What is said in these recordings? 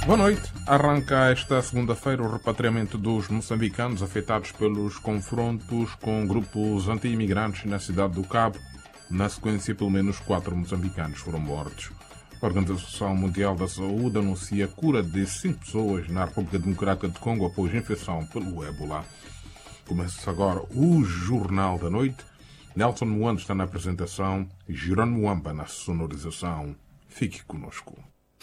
Boa noite. Arranca esta segunda-feira o repatriamento dos moçambicanos afetados pelos confrontos com grupos anti-imigrantes na cidade do Cabo. Na sequência, pelo menos 4 moçambicanos foram mortos. A Organização Mundial da Saúde anuncia a cura de 5 pessoas na República Democrática de Congo após infecção pelo ébola. Começa agora o Jornal da Noite. Nelson Muando está na apresentação e Jerônimo Muamba na sonorização. Fique conosco.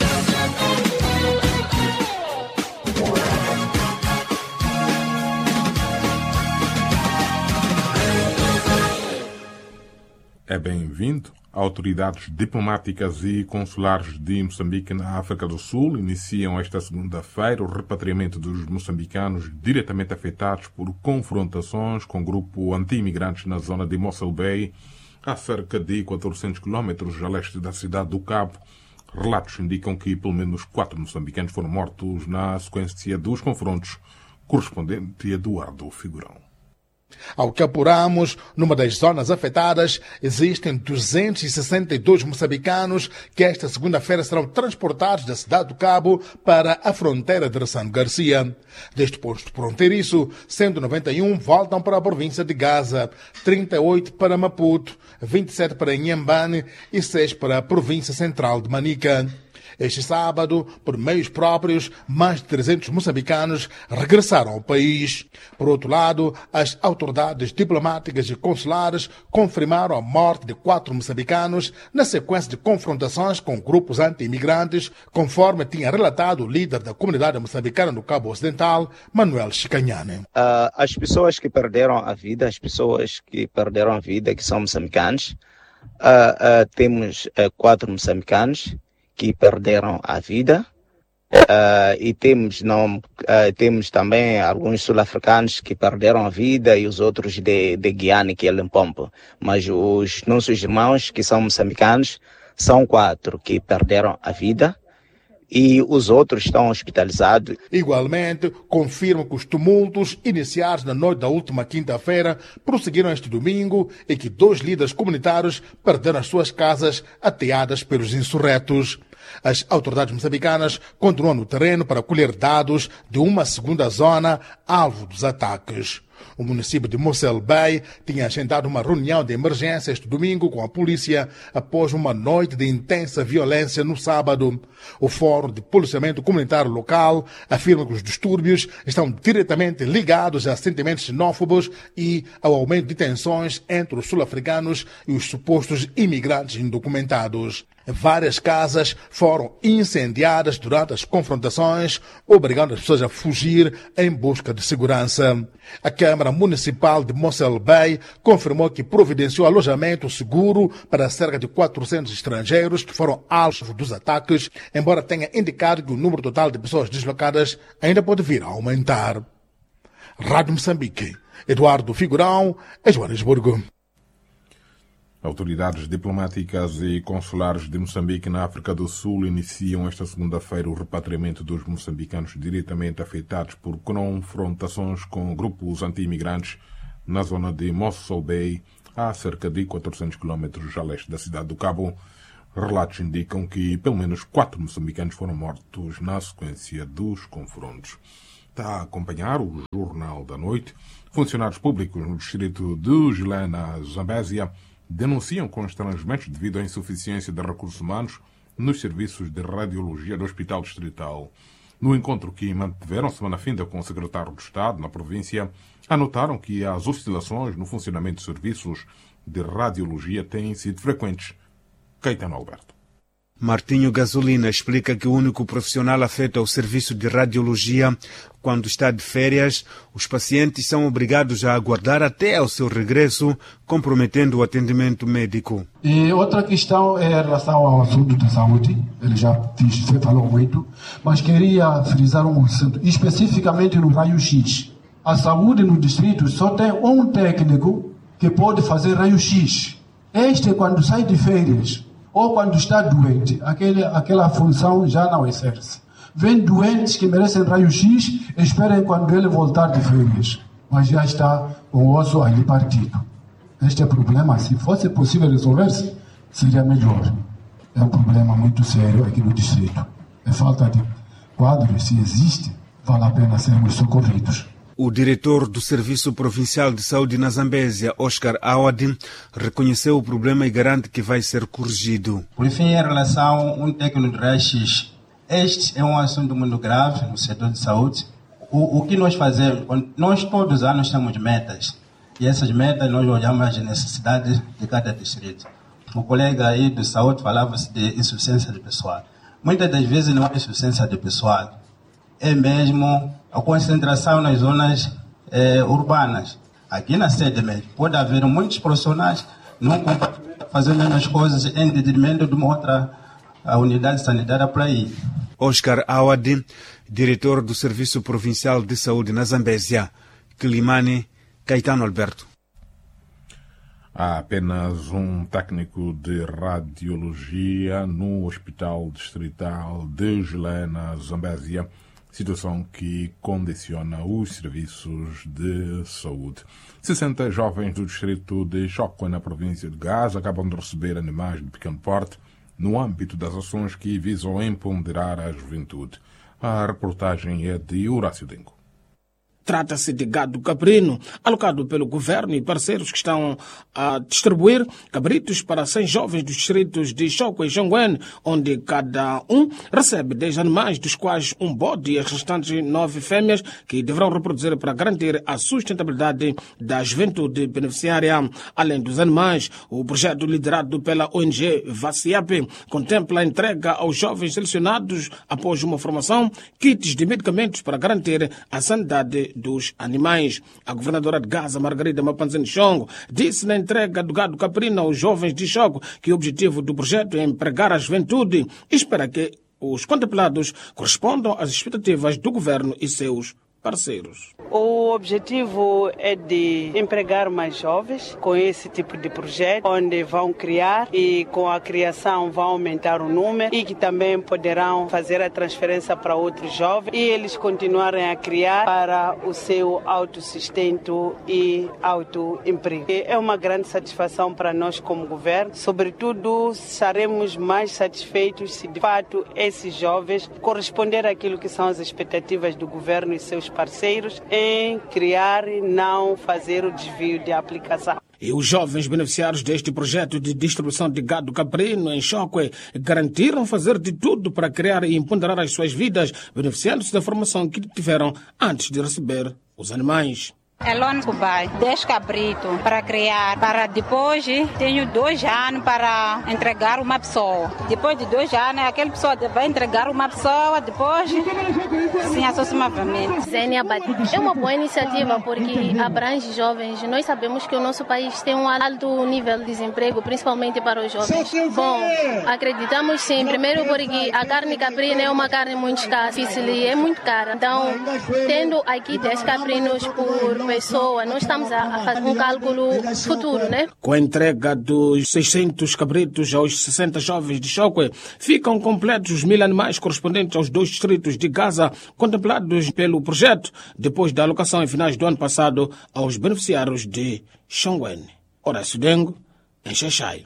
É bem-vindo. Autoridades diplomáticas e consulares de Moçambique na África do Sul iniciam esta segunda-feira o repatriamento dos moçambicanos diretamente afetados por confrontações com grupo anti-imigrantes na zona de Mossel Bay, a cerca de 400 km a leste da cidade do Cabo. Relatos indicam que pelo menos 4 moçambicanos foram mortos na sequência dos confrontos. Correspondente Eduardo Figurão. Ao que apuramos, numa das zonas afetadas, existem 262 moçambicanos que esta segunda-feira serão transportados da cidade do Cabo para a fronteira de Ressano Garcia. Deste posto fronteiriço, 191 voltam para a província de Gaza, 38 para Maputo, 27 para Inhambane e 6 para a província central de Manica. Este sábado, por meios próprios, mais de 300 moçambicanos regressaram ao país. Por outro lado, as autoridades diplomáticas e consulares confirmaram a morte de 4 moçambicanos na sequência de confrontações com grupos anti-imigrantes, conforme tinha relatado o líder da comunidade moçambicana no Cabo Ocidental, Manuel Chicanhane. As pessoas que perderam a vida, que são moçambicanos, temos 4 moçambicanos que perderam a vida, e temos também alguns sul-africanos que perderam a vida e os outros de Guiana, que é Limpopo. Mas os nossos irmãos que são moçambicanos são 4 que perderam a vida e os outros estão hospitalizados. Igualmente, confirma que os tumultos iniciados na noite da última quinta-feira prosseguiram este domingo e que 2 líderes comunitários perderam as suas casas ateadas pelos insurretos. As autoridades moçambicanas continuam no terreno para colher dados de uma segunda zona alvo dos ataques. O município de Mossel Bay tinha agendado uma reunião de emergência este domingo com a polícia após uma noite de intensa violência no sábado. O Fórum de Policiamento Comunitário Local afirma que os distúrbios estão diretamente ligados a sentimentos xenófobos e ao aumento de tensões entre os sul-africanos e os supostos imigrantes indocumentados. Várias casas foram incendiadas durante as confrontações, obrigando as pessoas a fugir em busca de segurança. A Câmara Municipal de Mossel Bay confirmou que providenciou alojamento seguro para cerca de 400 estrangeiros que foram alvos dos ataques, embora tenha indicado que o número total de pessoas deslocadas ainda pode vir a aumentar. Rádio Moçambique, Eduardo Figurão, Joanesburgo. Autoridades diplomáticas e consulares de Moçambique na África do Sul iniciam esta segunda-feira o repatriamento dos moçambicanos diretamente afetados por confrontações com grupos anti-imigrantes na zona de Mossel Bay, a cerca de 400 km a leste da cidade do Cabo. Relatos indicam que pelo menos 4 moçambicanos foram mortos na sequência dos confrontos. Está a acompanhar o Jornal da Noite. Funcionários públicos no distrito de Gilé, na Zambésia, denunciam constrangimentos devido à insuficiência de recursos humanos nos serviços de radiologia do Hospital Distrital. No encontro que mantiveram semana finda com o secretário de Estado na província, anotaram que as oscilações no funcionamento de serviços de radiologia têm sido frequentes. Caetano Alberto. Martinho Gasolina explica que o único profissional afeto ao serviço de radiologia, quando está de férias, os pacientes são obrigados a aguardar até ao seu regresso, comprometendo o atendimento médico. E outra questão é em relação ao assunto da saúde. Ele já falou muito, mas queria frisar um assunto, especificamente no raio-x. A saúde no distrito só tem um técnico que pode fazer raio-x. Este, quando sai de férias, ou quando está doente, aquela função já não exerce. Vem doentes que merecem raio-x, esperem quando ele voltar de férias, mas já está com o osso ali partido. Este problema, se fosse possível resolver-se, seria melhor. É um problema muito sério aqui no distrito. É falta de quadro, se existe, vale a pena sermos socorridos. O diretor do Serviço Provincial de Saúde na Zambésia, Oscar Awad, reconheceu o problema e garante que vai ser corrigido. Por fim, em relação a um técnico de raio-x, este é um assunto muito grave no setor de saúde. O que nós fazemos? Nós todos os anos temos metas. E essas metas nós olhamos as necessidades de cada distrito. O colega aí de saúde falava-se de insuficiência de pessoal. Muitas das vezes não é insuficiência de pessoal. É mesmo a concentração nas zonas urbanas. Aqui na sede mesmo, pode haver muitos profissionais não fazendo as mesmas coisas em detrimento de uma outra unidade sanitária por aí. Oscar Awad, diretor do Serviço Provincial de Saúde na Zambésia. Quilimane, Caetano Alberto. Há apenas um técnico de radiologia no Hospital Distrital de Gelé, na Zambésia, situação que condiciona os serviços de saúde. 60 jovens do distrito de Chocó, na província de Gaza, acabam de receber animais de pequeno porte no âmbito das ações que visam empoderar a juventude. A reportagem é de Horácio Dengo. Trata-se de gado caprino, alocado pelo governo e parceiros que estão a distribuir cabritos para 100 jovens dos distritos de Chocó e Xanguén, onde cada um recebe 10 animais, dos quais um bode e as restantes 9 fêmeas, que deverão reproduzir para garantir a sustentabilidade da juventude beneficiária. Além dos animais, o projeto liderado pela ONG VACIAP contempla a entrega aos jovens selecionados, após uma formação, kits de medicamentos para garantir a sanidade dos animais. A governadora de Gaza, Margarida Mapanzini Chongo, disse na entrega do gado caprino aos jovens de Chocó que o objetivo do projeto é empregar a juventude e espera que os contemplados correspondam às expectativas do governo e seus parceiros. O objetivo é de empregar mais jovens com esse tipo de projeto, onde vão criar e com a criação vão aumentar o número e que também poderão fazer a transferência para outros jovens e eles continuarem a criar para o seu autossustento e autoemprego. É uma grande satisfação para nós como governo, sobretudo estaremos mais satisfeitos se de fato esses jovens corresponder àquilo que são as expectativas do governo e seus parceiros em criar e não fazer o desvio de aplicação. E os jovens beneficiários deste projeto de distribuição de gado caprino em Chocó garantiram fazer de tudo para criar e empoderar as suas vidas, beneficiando-se da formação que tiveram antes de receber os animais. Elone Kubai, 10 cabritos para criar, para depois tenho 2 anos para entregar uma pessoa. Depois de 2 anos, aquela pessoa vai entregar uma pessoa, depois sim, associativamente. Zénia Badi. É uma boa iniciativa porque abrange jovens. Nós sabemos que o nosso país tem um alto nível de desemprego, principalmente para os jovens. Bom, acreditamos sim, primeiro porque a carne caprina é uma carne muito escassa e é muito cara. Então, tendo aqui 10 caprinos por pessoa, nós estamos a fazer um cálculo futuro, né? Com a entrega dos 600 cabritos aos 60 jovens de Chocó, ficam completos os 1000 animais correspondentes aos 2 distritos de Gaza, contemplados pelo projeto, depois da alocação em finais do ano passado aos beneficiários de Xanguén. Horácio Dengo, em Xaixai.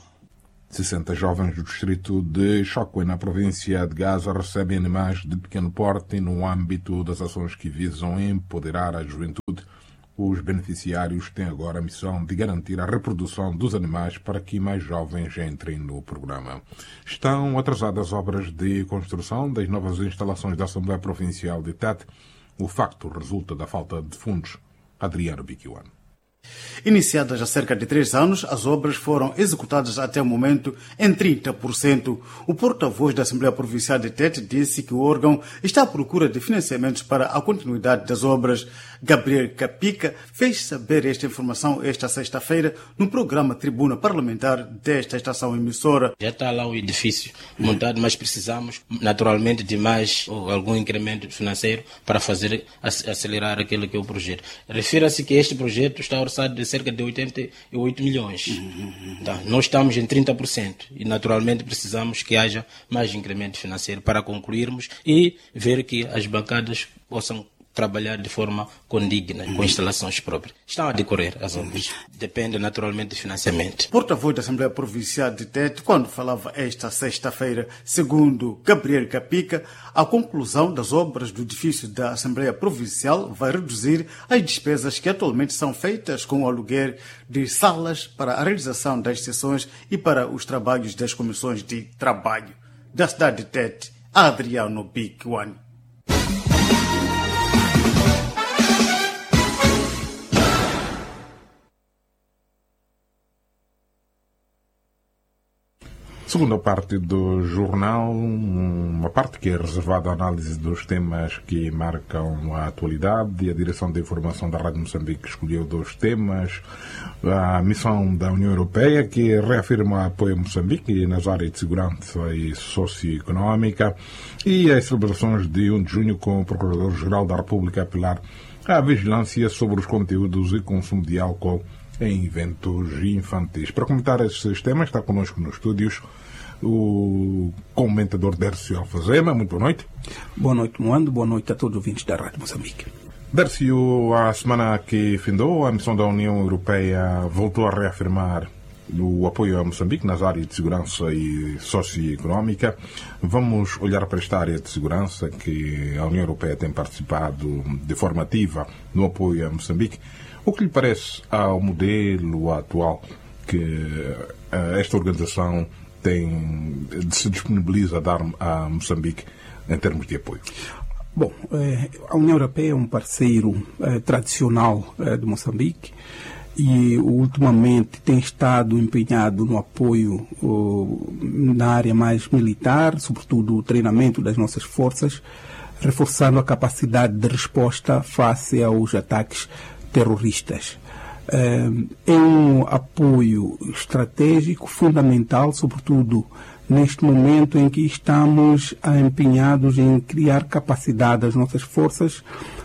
60 jovens do distrito de Chocó, na província de Gaza, recebem animais de pequeno porte no âmbito das ações que visam empoderar a juventude. Os beneficiários têm agora a missão de garantir a reprodução dos animais para que mais jovens entrem no programa. Estão atrasadas obras de construção das novas instalações da Assembleia Provincial de Tete. O facto resulta da falta de fundos. Adriano Biquiwan. Iniciadas há cerca de 3 anos, as obras foram executadas até o momento em 30%. O porta-voz da Assembleia Provincial de Tete disse que o órgão está à procura de financiamentos para a continuidade das obras. Gabriel Capica fez saber esta informação esta sexta-feira no programa Tribuna Parlamentar desta estação emissora. Já está lá o edifício montado, mas precisamos naturalmente de mais algum incremento financeiro para fazer acelerar aquele que é o projeto. Refira-se que este projeto está orçado de cerca de 88 milhões. Então, nós estamos em 30% e naturalmente precisamos que haja mais incremento financeiro para concluirmos e ver que as bancadas possam trabalhar de forma condigna, com instalações próprias. Estão a decorrer as obras. Depende naturalmente do financiamento. Porta-voz da Assembleia Provincial de Tete, quando falava esta sexta-feira, segundo Gabriel Capica, a conclusão das obras do edifício da Assembleia Provincial vai reduzir as despesas que atualmente são feitas com o aluguer de salas para a realização das sessões e para os trabalhos das comissões de trabalho. Da cidade de Tete, Adriano Bikwani. Segunda parte do jornal, uma parte que é reservada à análise dos temas que marcam a atualidade. A Direção de Informação da Rádio Moçambique escolheu 2 temas. A missão da União Europeia, que reafirma apoio a Moçambique nas áreas de segurança e socioeconómica, e as celebrações de 1 de junho com o Procurador-Geral da República a apelar à vigilância sobre os conteúdos e consumo de álcool em eventos infantis. Para comentar esses temas, está connosco nos estúdios o comentador Dércio Alfazema. Muito boa noite. Boa noite, Moando. Boa noite a todos os ouvintes da Rádio Moçambique. Dércio, a semana que findou, a missão da União Europeia voltou a reafirmar o apoio a Moçambique nas áreas de segurança e socioeconómica. Vamos olhar para esta área de segurança que a União Europeia tem participado de forma ativa no apoio a Moçambique. O que lhe parece ao modelo atual que esta organização se disponibiliza a dar a Moçambique em termos de apoio? Bom, a União Europeia é um parceiro tradicional de Moçambique e ultimamente tem estado empenhado no apoio na área mais militar, sobretudo o treinamento das nossas forças, reforçando a capacidade de resposta face aos ataques terroristas. É um apoio estratégico fundamental, sobretudo neste momento em que estamos empenhados em criar capacidade das nossas forças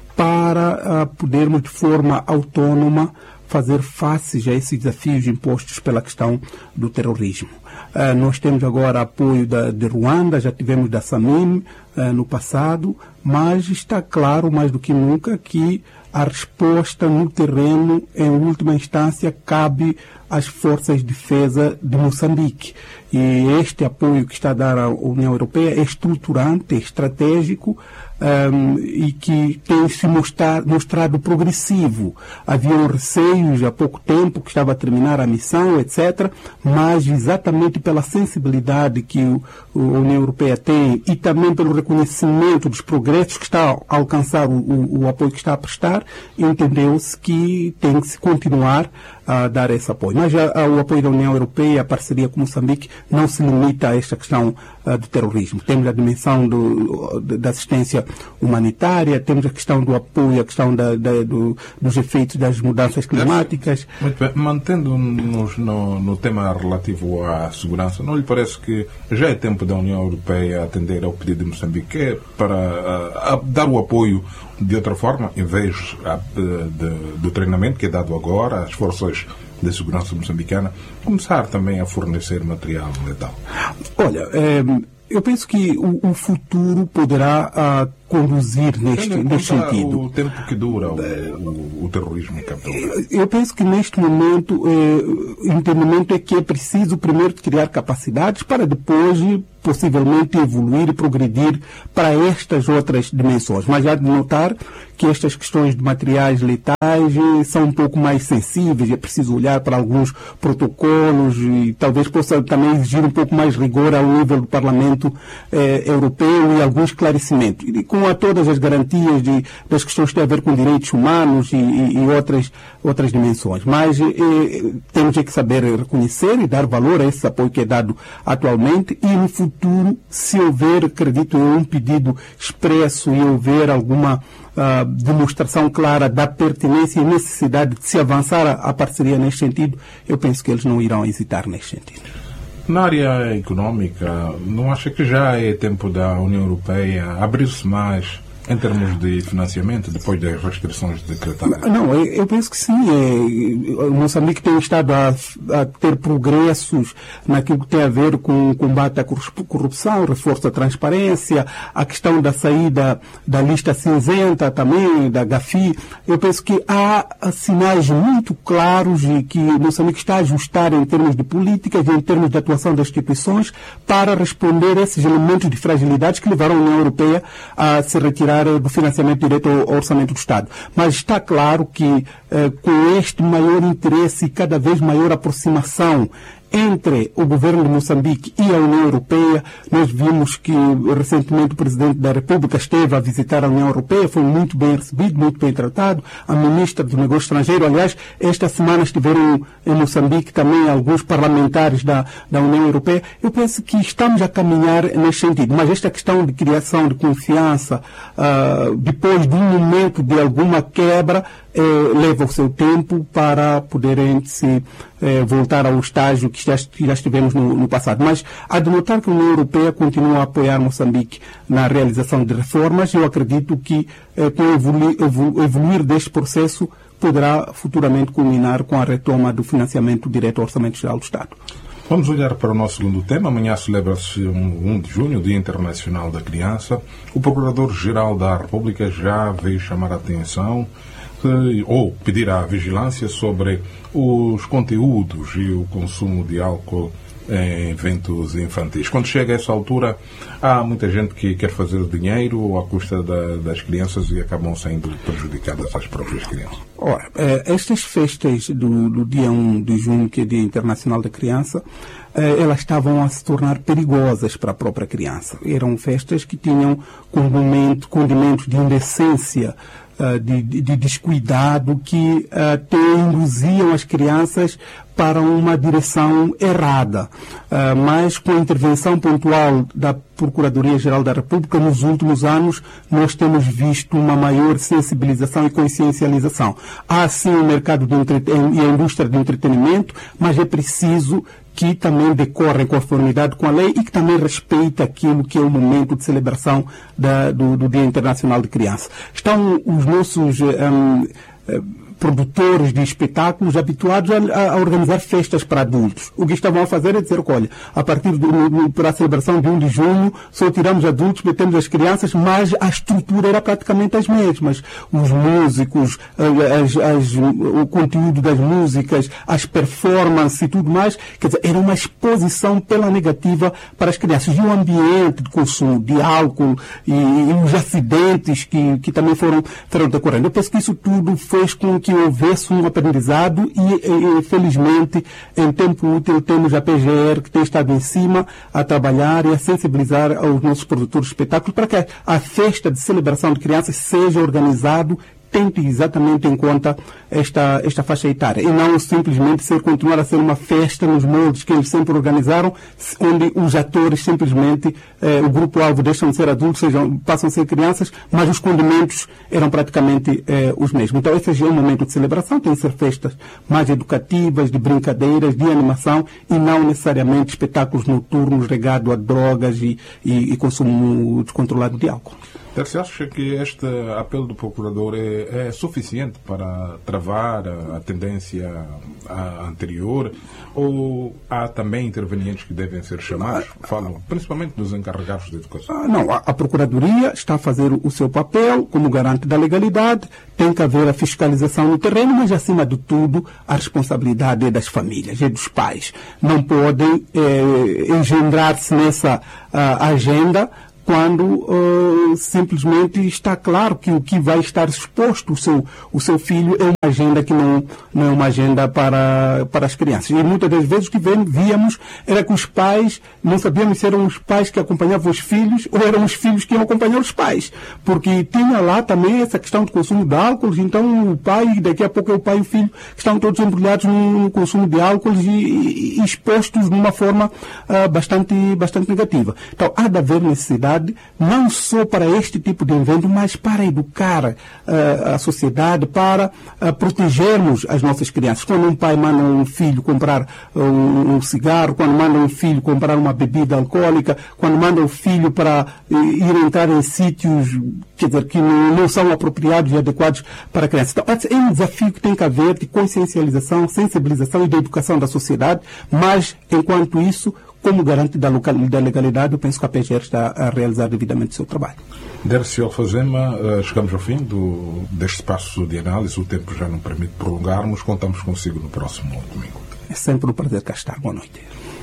para podermos de forma autónoma fazer face a esses desafios impostos pela questão do terrorismo. Nós temos agora apoio de Ruanda, já tivemos da SAMIM no passado, mas está claro mais do que nunca que a resposta no terreno, em última instância, cabe às forças de defesa de Moçambique. E este apoio que está a dar a União Europeia é estruturante, é estratégico e que tem se mostrado progressivo. Haviam receios há pouco tempo que estava a terminar a missão, etc., mas exatamente pela sensibilidade que a União Europeia tem e também pelo reconhecimento dos progressos que está a alcançar o apoio que está a prestar, entendeu-se que tem que se continuar a dar esse apoio. Mas o apoio da União Europeia, a parceria com Moçambique, não se limita a esta questão do terrorismo. Temos a dimensão da assistência humanitária, temos a questão do apoio, a questão dos efeitos das mudanças climáticas. Muito bem. Mantendo-nos no tema relativo à segurança, não lhe parece que já é tempo da União Europeia atender ao pedido de Moçambique para dar o apoio de outra forma, em vez do treinamento que é dado agora às forças de segurança moçambicana, começar também a fornecer material letal? Olha, eu penso que o futuro poderá conduzir neste sentido. O tempo que dura o terrorismo em Cabo Delgado. Eu penso que neste momento o entendimento é que é preciso primeiro criar capacidades para depois possivelmente evoluir e progredir para estas outras dimensões. Mas já de notar que estas questões de materiais letais são um pouco mais sensíveis, é preciso olhar para alguns protocolos e talvez possa também exigir um pouco mais rigor ao nível do Parlamento Europeu e algum esclarecimento. E com todas as garantias das questões que têm a ver com direitos humanos e outras dimensões. Mas temos que saber reconhecer e dar valor a esse apoio que é dado atualmente e no futuro, se houver, acredito eu, um pedido expresso e houver alguma demonstração clara da pertinência e necessidade de se avançar a parceria neste sentido, eu penso que eles não irão hesitar neste sentido. Na área económica, não acha que já é tempo da União Europeia abrir-se mais em termos de financiamento, depois das restrições decretadas? Não, eu penso que sim. Moçambique tem estado a ter progressos naquilo que tem a ver com o combate à corrupção, reforço da transparência, a questão da saída da lista cinzenta também, da GAFI. Eu penso que há sinais muito claros de que Moçambique está a ajustar em termos de políticas e em termos de atuação das instituições para responder a esses elementos de fragilidades que levaram a União Europeia a se retirar do financiamento direto ao orçamento do Estado. Mas está claro que com este maior interesse e cada vez maior aproximação entre o governo de Moçambique e a União Europeia, nós vimos que recentemente o Presidente da República esteve a visitar a União Europeia, foi muito bem recebido, muito bem tratado. A Ministra do Negócio Estrangeiro, aliás, esta semana estiveram em Moçambique também alguns parlamentares da União Europeia. Eu penso que estamos a caminhar nesse sentido, mas esta questão de criação de confiança, depois de um momento de alguma quebra, leva o seu tempo para poderem se voltar ao estágio que já estivemos no passado. Mas há de notar que a União Europeia continua a apoiar Moçambique na realização de reformas e eu acredito que com o evoluir deste processo poderá futuramente culminar com a retoma do financiamento direto ao Orçamento Geral do Estado. Vamos olhar para o nosso segundo tema. Amanhã celebra-se 1 de junho, Dia Internacional da Criança. O Procurador-Geral da República já veio chamar a atenção ou pedir a vigilância sobre os conteúdos e o consumo de álcool em eventos infantis. Quando chega a essa altura, há muita gente que quer fazer dinheiro à custa das crianças e acabam sendo prejudicadas as próprias crianças. Ora, estas festas do dia 1 de junho, que é Dia Internacional da Criança, elas estavam a se tornar perigosas para a própria criança. Eram festas que tinham condimentos de indecência, de descuidado, que até induziam as crianças para uma direção errada. Mas com a intervenção pontual da Procuradoria-Geral da República, nos últimos anos, nós temos visto uma maior sensibilização e consciencialização. Há sim o mercado e a indústria do entretenimento, mas é preciso que também decorre em conformidade com a lei e que também respeita aquilo que é o momento de celebração do Dia Internacional de Criança. Estão os nossos produtores de espetáculos habituados a organizar festas para adultos. O que estavam a fazer é dizer, olha, a partir para a celebração de 1 de junho, só tiramos adultos, metemos as crianças, mas a estrutura era praticamente as mesmas. Os músicos, o conteúdo das músicas, as performances e tudo mais, quer dizer, era uma exposição pela negativa para as crianças. E o ambiente de consumo de álcool e os acidentes que também foram decorrendo. Eu penso que isso tudo fez com que houvesse um aprendizado e felizmente, em tempo útil, temos a PGR que tem estado em cima a trabalhar e a sensibilizar aos nossos produtores de espetáculos para que a festa de celebração de crianças seja organizado, tendo exatamente em conta esta faixa etária e não simplesmente continuar a ser uma festa nos moldes que eles sempre organizaram, onde os atores simplesmente, o grupo-alvo deixam de ser adultos, passam a ser crianças, mas os condimentos eram praticamente os mesmos. Então esse é um momento de celebração, tem que ser festas mais educativas, de brincadeiras, de animação e não necessariamente espetáculos noturnos regados a drogas e consumo descontrolado de álcool. Você acha que este apelo do Procurador é suficiente para travar a tendência anterior ou há também intervenientes que devem ser chamados? Falam principalmente dos encarregados de educação. Não, a Procuradoria está a fazer o seu papel como garante da legalidade, tem que haver a fiscalização no terreno, mas acima de tudo a responsabilidade é das famílias, é dos pais. Não podem engendrar-se nessa agenda quando simplesmente está claro que o que vai estar exposto o seu filho é uma agenda que não é uma agenda para as crianças. E muitas das vezes o que víamos era que os pais, não sabíamos se eram os pais que acompanhavam os filhos ou eram os filhos que iam acompanhar os pais. Porque tinha lá também essa questão do consumo de álcool, então o pai, daqui a pouco é o pai e o filho que estão todos embrulhados no consumo de álcool e expostos de uma forma bastante negativa. Então há de haver necessidade sociedade, não só para este tipo de evento, mas para educar a sociedade, para protegermos as nossas crianças. Quando um pai manda um filho comprar um cigarro, quando manda um filho comprar uma bebida alcoólica, quando manda um filho para ir entrar em sítios, quer dizer, que não são apropriados e adequados para a criança. Então, é um desafio que tem que haver de consciencialização, sensibilização e de educação da sociedade, mas, enquanto isso, como garante da legalidade, eu penso que a PGR está a realizar devidamente o seu trabalho. Dercy Alfazema, chegamos ao fim deste espaço de análise, o tempo já não permite prolongarmos, contamos consigo no próximo domingo. É sempre um prazer cá estar. Boa noite.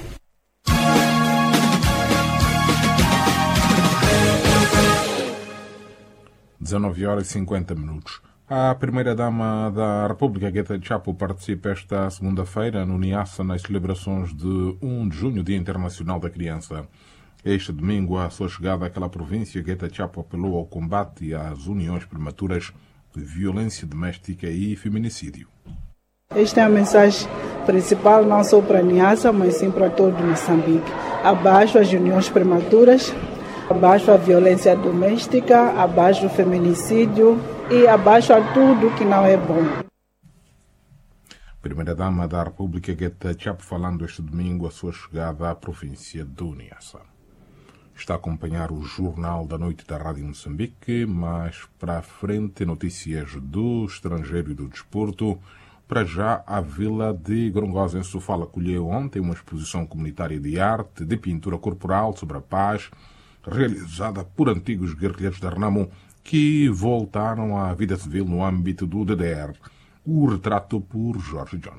Às 19h50. A primeira-dama da República, Guetta Chapo, participa esta segunda-feira no Niassa nas celebrações de 1 de junho, Dia Internacional da Criança. Este domingo, à sua chegada àquela província, Guetta Chapo apelou ao combate às uniões prematuras, violência doméstica e feminicídio. Esta é a mensagem principal, não só para a Niassa, mas sim para todo Moçambique. Abaixo as uniões prematuras, abaixo a violência doméstica, abaixo o feminicídio e abaixo a tudo que não é bom. Primeira-dama da República, Guetta Chapo, falando este domingo a sua chegada à província do Niassa. Está a acompanhar o Jornal da Noite da Rádio Moçambique, mais para a frente notícias do estrangeiro e do desporto. Para já, a vila de Gorongosa, em Sofala, acolheu ontem uma exposição comunitária de arte, de pintura corporal sobre a paz, realizada por antigos guerrilheiros da Renamo que voltaram à vida civil no âmbito do DDR. O retrato por Jorge John.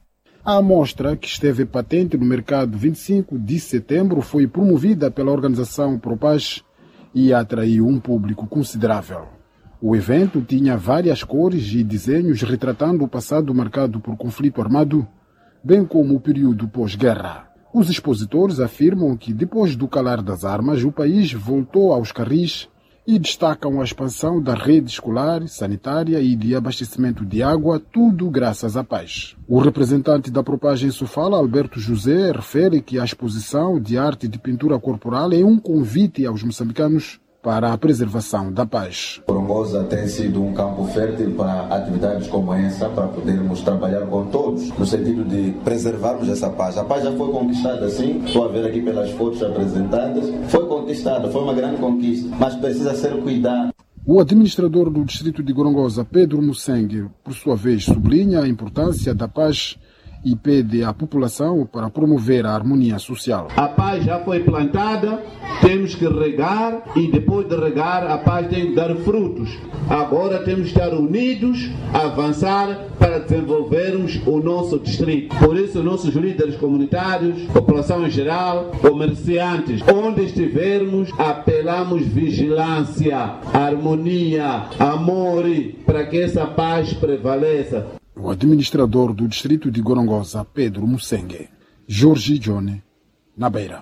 A amostra, que esteve patente no mercado 25 de setembro, foi promovida pela organização Propaz e atraiu um público considerável. O evento tinha várias cores e desenhos retratando o passado marcado por conflito armado, bem como o período pós-guerra. Os expositores afirmam que, depois do calar das armas, o país voltou aos carris e destacam a expansão da rede escolar, sanitária e de abastecimento de água, tudo graças à paz. O representante da Propagem Sofala, Alberto José, refere que a exposição de arte de pintura corporal é um convite aos moçambicanos para a preservação da paz. Gorongosa tem sido um campo fértil para atividades como essa, para podermos trabalhar com todos, no sentido de preservarmos essa paz. A paz já foi conquistada, sim, estou a ver aqui pelas fotos apresentadas, foi conquistada, foi uma grande conquista, mas precisa ser cuidada. O administrador do distrito de Gorongosa, Pedro Musengue, por sua vez, sublinha a importância da paz e pede à população para promover a harmonia social. A paz já foi plantada, temos que regar e depois de regar a paz tem que dar frutos. Agora temos que estar unidos, avançar para desenvolvermos o nosso distrito. Por isso nossos líderes comunitários, população em geral, comerciantes, onde estivermos, apelamos vigilância, harmonia, amor, para que essa paz prevaleça. O administrador do distrito de Gorongosa, Pedro Musengue. Jorge John, na Beira.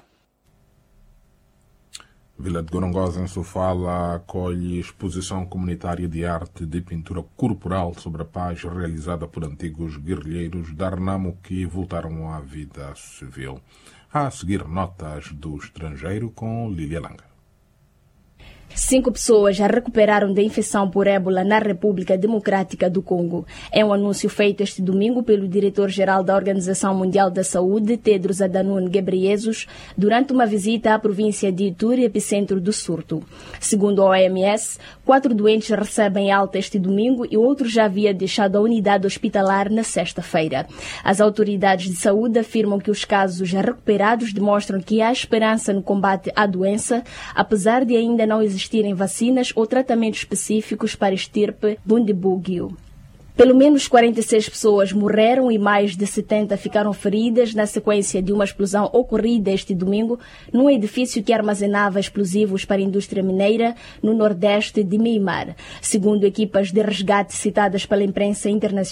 Vila de Gorongosa, em Sofala, acolhe exposição comunitária de arte de pintura corporal sobre a paz realizada por antigos guerrilheiros da Renamo que voltaram à vida civil. A seguir, notas do estrangeiro com Lília Langa. 5 pessoas já recuperaram da infecção por ébola na República Democrática do Congo. É um anúncio feito este domingo pelo diretor-geral da Organização Mundial da Saúde, Tedros Adhanom Ghebreyesus, durante uma visita à província de Ituri, epicentro do surto. Segundo a OMS, 4 doentes recebem alta este domingo e outro já havia deixado a unidade hospitalar na sexta-feira. As autoridades de saúde afirmam que os casos já recuperados demonstram que há esperança no combate à doença, apesar de ainda não existirem vacinas ou tratamentos específicos para a estirpe Bundibugyo. Pelo menos 46 pessoas morreram e mais de 70 ficaram feridas na sequência de uma explosão ocorrida este domingo num edifício que armazenava explosivos para a indústria mineira no nordeste de Myanmar. Segundo equipas de resgate citadas pela imprensa internacional,